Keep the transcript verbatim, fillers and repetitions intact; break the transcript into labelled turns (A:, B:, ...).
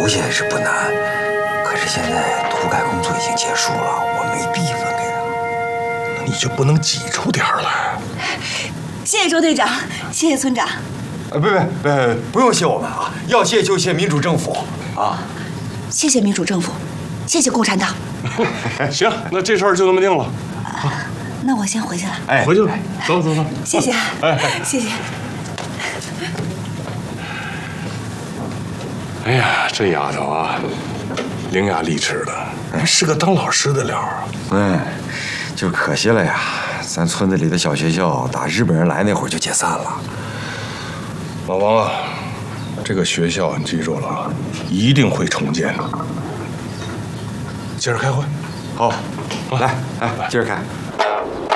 A: 留下是不难，可是现在土改工作已经结束了，我没地方给他。
B: 那你就不能挤出点儿来？
C: 谢谢周队长，谢谢村长。
A: 啊，别别别，不用谢我们啊，要谢就谢民主政府啊。
C: 谢谢民主政府，谢谢共产党。
B: 行，那这事儿就这么定了。
C: 那我先回去了。
A: 哎，
B: 回去吧，走走走。
C: 谢谢，
B: 哎，
C: 谢谢。
B: 哎呀，这丫头啊，伶牙俐齿的，是个当老师的料啊。
A: 嗯，就可惜了呀，咱村子里的小学校打日本人来那会儿就解散了。
B: 老王啊，这个学校你记住了啊，一定会重建的。接着开会。
A: 好，来，哎，接着看。